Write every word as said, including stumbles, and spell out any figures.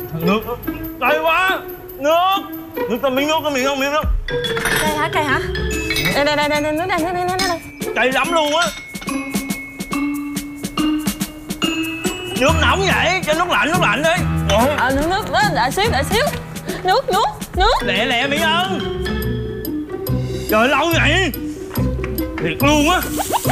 Nước. Cay quá. Nước. Nước tao miếng nước, có miệng không, miếng nước. Cay hả, cay hả? Đây, đây, đây, đây, nước đây, nước đây, nước đây. Cay lắm luôn á. Nước nóng vậy, cho nước lạnh, nước lạnh đi. Ủa? Ờ, nước, nước, đó, đợi xíu, đợi xíu. Nước, nước, nước. Lẹ lẹ Mỹ Ân. Trời lâu vậy. Thiệt luôn á.